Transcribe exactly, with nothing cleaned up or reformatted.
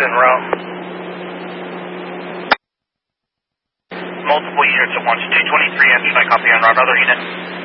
en route. Multiple units at once. two twenty-three, Anderson, I copy en route. Other unit.